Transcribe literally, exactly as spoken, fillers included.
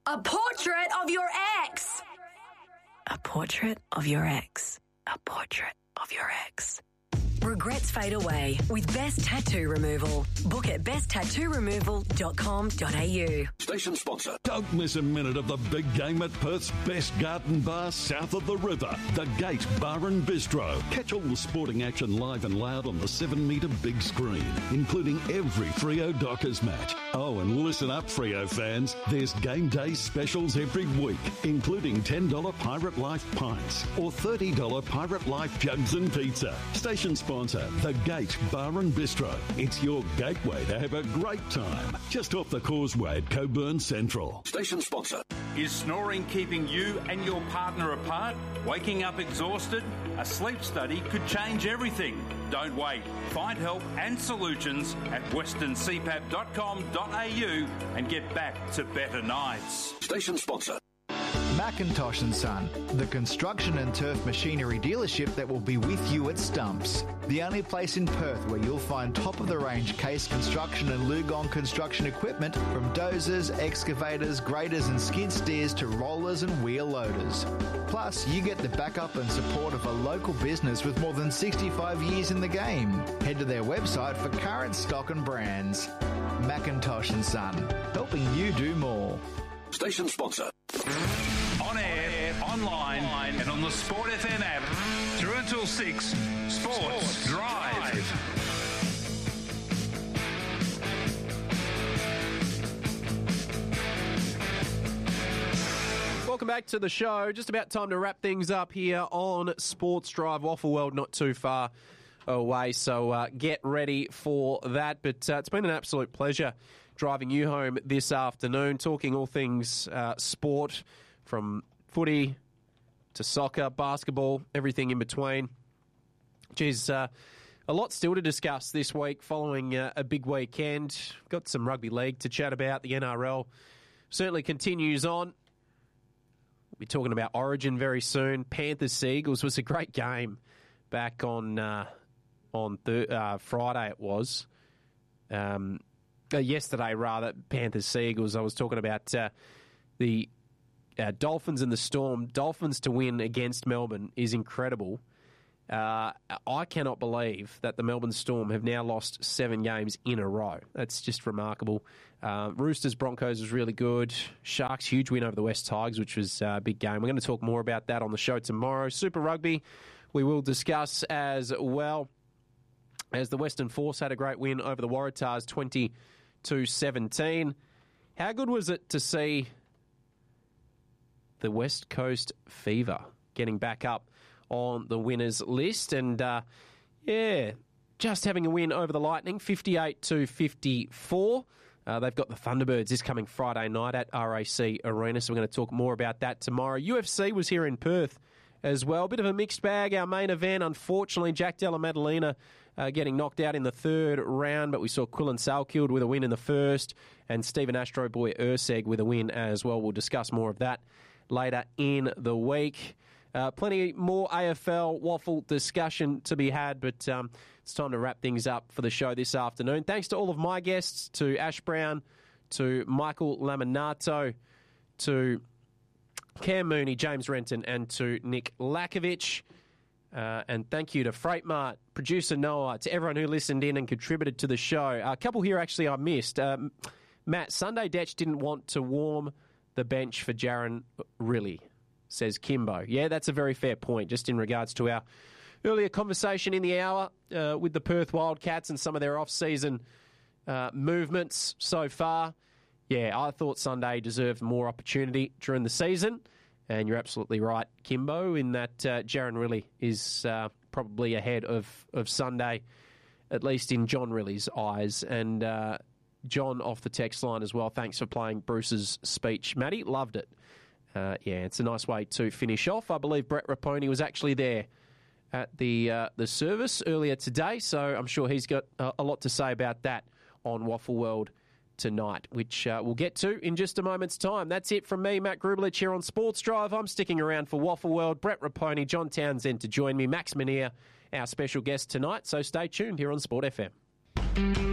A portrait of your ex. A portrait of your ex. A portrait of your ex. Regrets fade away with Best Tattoo Removal. Book at best tattoo removal dot com dot a u. Station sponsor. Don't miss a minute of the big game at Perth's best garden bar south of the river, the Gate Bar and Bistro. Catch all the sporting action live and loud on the seven metre big screen, including every Freo Dockers match. Oh, and listen up, Freo fans. There's game day specials every week, including ten dollars Pirate Life pints or thirty dollars Pirate Life jugs and pizza. Station sponsor. The Gate Bar and Bistro. It's your gateway to have a great time. Just off the causeway at Coburn Central. Station sponsor. Is snoring keeping you and your partner apart? Waking up exhausted? A sleep study could change everything. Don't wait. Find help and solutions at western c pap dot com dot a u and get back to better nights. Station sponsor. Macintosh and Son, the construction and turf machinery dealership that will be with you at Stumps. The only place in Perth where you'll find top-of-the-range Case construction and Lugon construction equipment, from dozers, excavators, graders and skid steers to rollers and wheel loaders. Plus, you get the backup and support of a local business with more than sixty-five years in the game. Head to their website for current stock and brands. Macintosh and Son, helping you do more. Station sponsor. On air, online, and on the Sport F M app. Through until six, Sports, Sports Drive. Welcome back to the show. Just about time to wrap things up here on Sports Drive. Waffle World not too far away, so uh, get ready for that. But uh, it's been an absolute pleasure driving you home this afternoon, talking all things uh, sport, from footy to soccer, basketball, everything in between. Geez, uh, a lot still to discuss this week following uh, a big weekend. Got some rugby league to chat about. The N R L certainly continues on. We'll be talking about Origin very soon. Panthers Seagulls was a great game back on uh, on th- uh, Friday. It was um, uh, yesterday rather. Panthers Seagulls. I was talking about uh, the uh, Dolphins and the Storm. Dolphins to win against Melbourne is incredible. Uh, I cannot believe that the Melbourne Storm have now lost seven games in a row. That's just remarkable. Uh, Roosters Broncos was really good. Sharks huge win over the West Tigers, which was a big game. We're going to talk more about that on the show tomorrow. Super Rugby we will discuss as well, as the Western Force had a great win over the Waratahs twenty to seventeen. How good was it to see the West Coast Fever getting back up on the winners list? And uh, yeah, just having a win over the Lightning, fifty-eight to fifty-four. Uh, they've got the Thunderbirds this coming Friday night at R A C Arena, so we're going to talk more about that tomorrow. U F C was here in Perth as well. Bit of a mixed bag. Our main event, unfortunately, Jack Della Maddalena uh, getting knocked out in the third round, but we saw Quillan Salkeld with a win in the first, and Stephen Astro Boy Urseg with a win as well. We'll discuss more of that later in the week. Uh, plenty more A F L waffle discussion to be had, but um, it's time to wrap things up for the show this afternoon. Thanks to all of my guests, to Ash Brown, to Michael Laminato, to Cam Mooney, James Renton, and to Nick Lakovic. Uh, and thank you to Freight Mart, producer Noah, to everyone who listened in and contributed to the show. A couple here actually I missed. Um, Matt, Sunday Detch didn't want to warm the bench for Jaron Riley, says Kimbo. Yeah, that's a very fair point, just in regards to our earlier conversation in the hour uh, with the Perth Wildcats and some of their off-season uh, movements so far. Yeah, I thought Sunday deserved more opportunity during the season, and you're absolutely right, Kimbo, in that uh, Jaron Riley is uh, probably ahead of, of Sunday, at least in John Riley's eyes. And uh, John off the text line as well, thanks for playing Bruce's speech. Matty, loved it. Uh, yeah, it's a nice way to finish off. I believe Brett Raponi was actually there at the uh, the service earlier today, so I'm sure he's got uh, a lot to say about that on Waffle World tonight, which uh, we'll get to in just a moment's time. That's it from me, Matt Grublich, here on Sports Drive. I'm sticking around for Waffle World. Brett Raponi, John Townsend to join me, Max Menier, our special guest tonight, so stay tuned here on Sport F M.